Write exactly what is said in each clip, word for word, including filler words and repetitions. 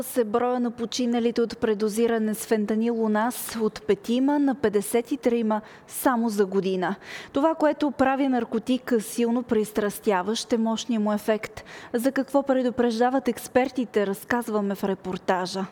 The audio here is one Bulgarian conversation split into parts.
Се броя на починалите от предозиране с фентанил у нас от петима на петдесет и трима само за година. Това, което прави наркотика силно пристрастяващ, е мощния му ефект. За какво предупреждават експертите, разказваме в репортажа.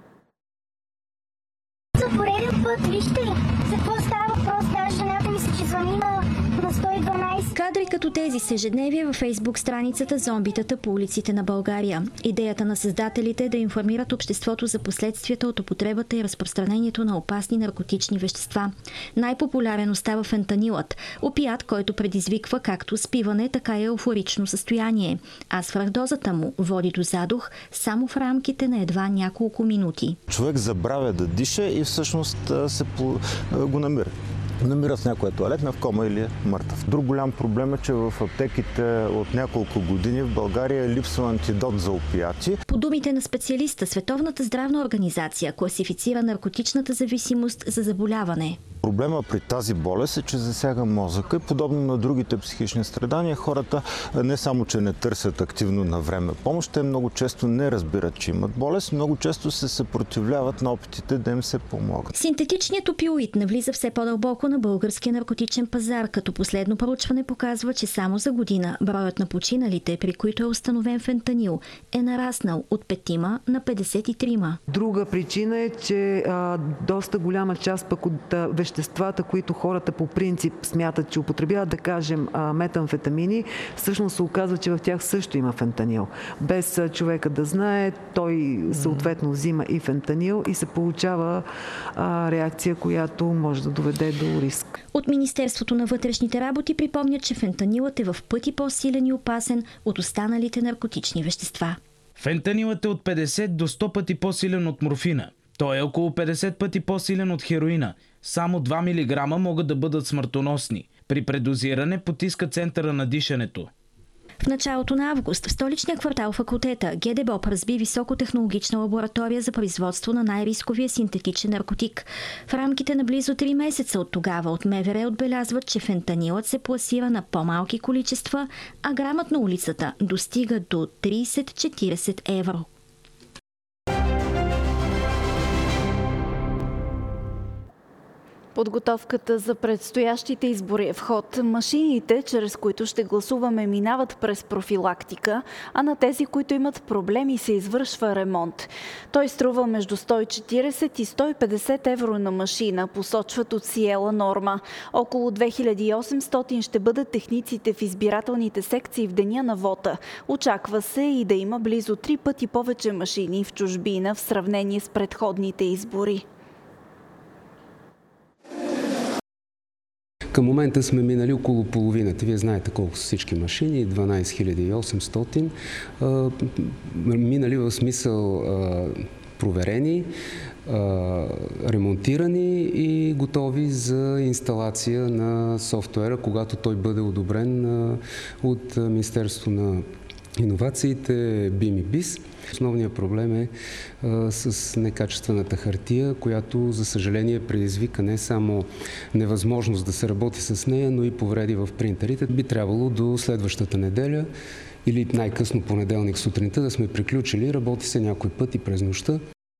За пореден път, вижте ли, за какво става въпрос, даже жената ми се че звъни на, на сто и дванайсет. Кадри като тези са ежедневие във Фейсбук страницата "Зомбитата по улиците на България". Идеята на създателите е да информират обществото за последствията от употребата и разпространението на опасни наркотични вещества. Най-популярен остава фентанилът, опият, който предизвиква както спиване, така и еуфорично състояние, а свръхдозата му води до задух само в рамките на едва няколко минути. Човек забравя да диша и всъщност се го намира. Намира в някоя тоалетна в кома или е мъртъв. Друг голям проблем е, че в аптеките от няколко години в България липсва антидот за опияти. По думите на специалиста, Световната здравна организация класифицира наркотичната зависимост за заболяване. Проблема при тази болест е, че засяга мозъка и подобно на другите психични страдания, хората не само, че не търсят активно на време помощ, те много често не разбират, че имат болест, много често се съпротивляват на опитите да им се помогнат. Синтетичният опиоид навлиза все по-дълбоко на българския наркотичен пазар, като последно проучване показва, че само за година броят на починалите, при които е установен фентанил, е нараснал от петима на петдесет и трима. Друга причина е, че а, доста голяма част пък от а, веществата, които хората по принцип смятат, че употребяват, да кажем а, метамфетамини, всъщност се оказва, че в тях също има фентанил. Без а, човека да знае, той съответно взима и фентанил и се получава а, реакция, която може да доведе до риск. От Министерството на вътрешните работи припомнят, че фентанилът е в пъти по-силен и опасен от останалите наркотични вещества. Фентанилът е от петдесет до сто пъти по-силен от морфина. Той е около петдесет пъти по-силен от хероина. Само два милиграма могат да бъдат смъртоносни. При предозиране потиска центъра на дишането. В началото на август в столичния квартал Факултета ГДБОП разби високотехнологична лаборатория за производство на най-рисковия синтетичен наркотик. В рамките на близо три месеца от тогава от МВР отбелязват, че фентанилът се пласира на по-малки количества, а грамът на улицата достига до трийсет-четирийсет евро. Подготовката за предстоящите избори е в ход. Машините, чрез които ще гласуваме, минават през профилактика, а на тези, които имат проблеми, се извършва ремонт. Той струва между сто и четирийсет и сто и петдесет евро на машина, посочват от Сиела Норма. Около две хиляди и осемстотин ще бъдат техниците в избирателните секции в деня на вота. Очаква се и да има близо три пъти повече машини в чужбина в сравнение с предходните избори. Към момента сме минали около половината. Вие знаете колко са всички машини, дванайсет хиляди и осемстотин. Минали в смисъл проверени, ремонтирани и готови за инсталация на софтуера, когато той бъде одобрен от Министерството на иновациите БИМ и БИС. Основният проблем е а, с некачествената хартия, която за съжаление предизвика не само невъзможност да се работи с нея, но и повреди в принтерите. Би трябвало до следващата неделя или най-късно понеделник сутринта да сме приключили. Работи се някой път и през нощта.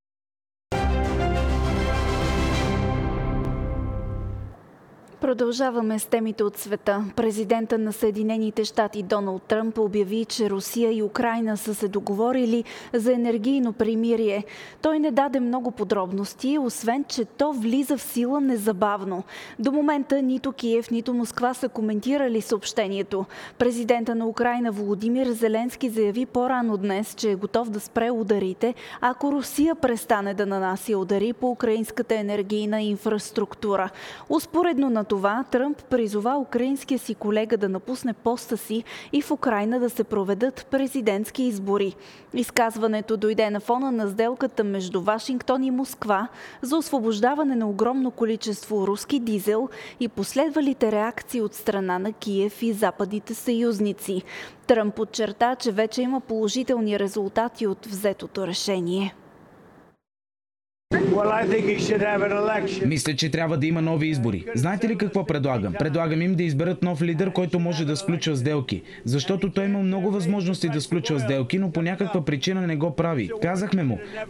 Продължаваме с темите от света. Президентът на Съединените щати Доналд Тръмп обяви, че Русия и Украйна са се договорили за енергийно примирие. Той не даде много подробности, освен че то влиза в сила незабавно. До момента нито Киев, нито Москва са коментирали съобщението. Президентът на Украйна Володимир Зеленски заяви по-рано днес, че е готов да спре ударите, ако Русия престане да нанася удари по украинската енергийна инфраструктура. Успоредно на това Тръмп призова украинския си колега да напусне поста си и в Украйна да се проведат президентски избори. Изказването дойде на фона на сделката между Вашингтон и Москва за освобождаване на огромно количество руски дизел и последвалите реакции от страна на Киев и западните съюзници. Тръмп подчерта, че вече има положителни резултати от взетото решение. Мисля, че трябва да има нови избори. Знаете ли какво предлагам? Предлагам им да изберат нов лидер, който може да сключва сделки. Защото той има много възможности да сключва сделки, но по някаква причина не го прави. Казахме му,